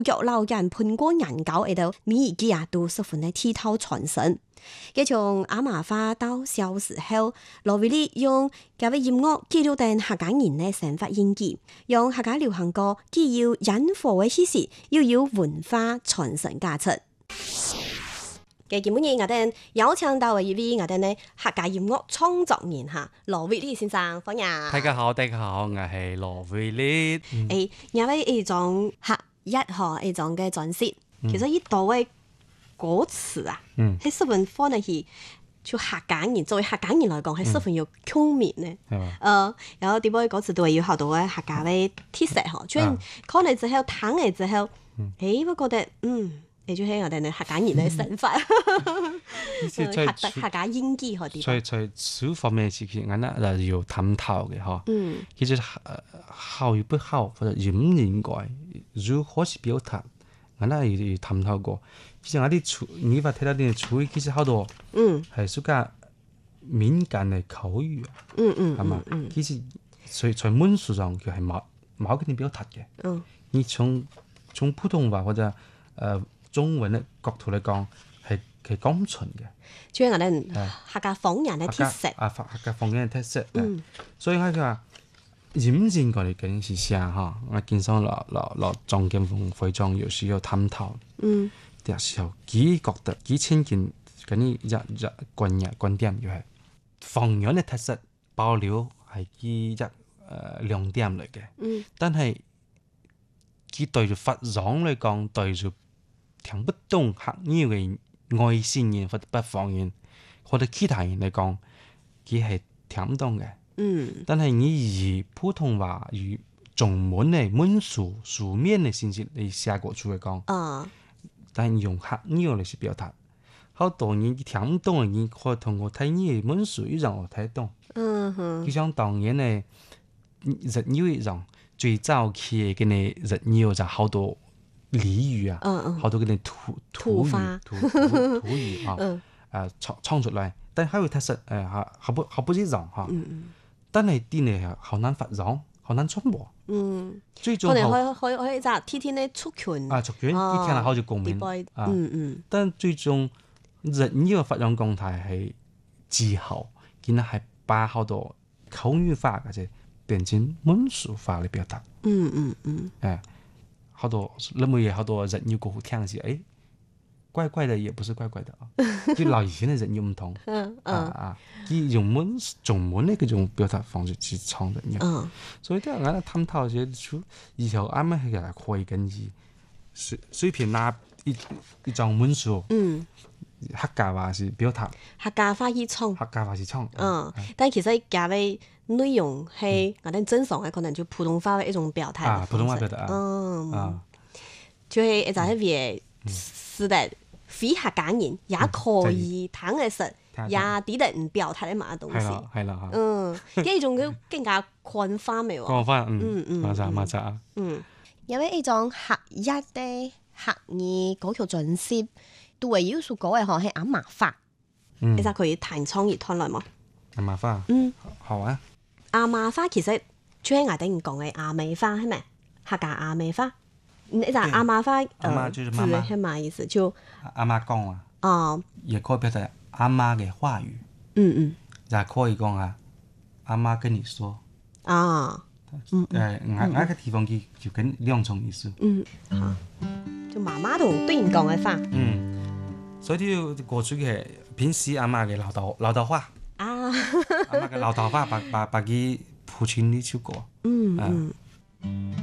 腳老人盤過人教喺度，每一句啊都十分的剔透傳神。佢從阿媽話到小時候，羅威利用佢嘅音樂記錄定客家人嘅生活印記，用客家流行歌既有引火嘅氣勢，又有文化傳承價值。嘅基本嘢我哋邀請到嘅一位我哋呢客家音樂創作人嚇羅威利先生，歡迎。 大家好，我係羅威利。 因為一種客一號一種嘅轉折，其實呢度嘅歌詞啊，係十分放得起，就客家人作為客家人來講，係十分有共鳴嘅。有啲波歌詞都係有好多嘅客家嘅特色嗬，雖然可能之後聽嚟之後，我覺得你就係我哋嘅客家人嘅想法，客家演技嗰啲。 在書方面是其實我哋要探討嘅嗬。其實好與不好，或者應唔應該，如何去表達，我哋要探討過。其實我啲詞，你話睇到啲詞語，其實好多係屬於敏感嘅口語，係嘛？其實在文書上佢係冇嗰啲表達嘅。你從普通話或者中文嘅角度嚟講，係講唔出嘅。 主要我哋客家方言嘅特色。 客家方言嘅特色。所以我話應唔應該嚟緊是啥嚇？我經常落莊建峰會長有時要探討。有時候佢覺得佢親近嗰啲觀點，就係方言嘅特色保留係佢亮點嚟嘅。但係佢對住發音嚟講，對住聽不懂客語嘅外省人或者北方人或者其他人嚟講，佢係聽唔懂嘅。但係你以普通話與中文嘅文書面嘅信息嚟寫過去嚟講，但係用客語嚟去表達，好多人聽唔懂嘅人可以通過睇你嘅文書一樣睇懂。就像當年嘅日語一樣，最早期嘅嗰啲日語就好多俚語啊，好多嗰啲土語創出來，但係佢特色好不一樣嚇。但係啲嘢好難發音，好難傳播。最終可以就天天咧出拳。 出拳，啲聽下好似共鳴。但最終日語嘅發音狀態係之後，見到係把好多口語化或者變成文書化嚟表達。好多那麼嘢好多日語歌好聽時，怪怪的也不是怪怪的啊，就老以前的日語唔同。佢用中文的嗰種表達方式去唱日語。所以都係我探討些，以後啱啱係嚟可以跟住隨便拿一張文書，客家話是表達， 客家話去唱，但其實假嘅內容係我哋正常嘅，可能就普通話嘅一種表態。 普通話表達就係一陣嘅是的，非客家人也可以聽嘅實，也啲得唔表態嘅嘛東西。 係啦， 呢種佢更加寬泛嘅喎。 寬泛，冇錯。 因為一種客家嘅客語嗰條準則，對為要素嗰位可係阿媽話，你就可以彈唱一段來嘛。 阿媽話，好啊。 阿媽話其實最係我哋講嘅阿美話係咪？客家阿美話。你就阿媽話， 就是媽媽係咩意思？就阿媽講啊，也可以表達阿媽嘅話語。也可以講阿媽跟你說。我個地方就跟兩種意思。 就媽媽同對人講嘅話。 所以啲過去嘅平時阿媽嘅老豆話。阿媽嘅老豆話，把佢譜成呢首歌。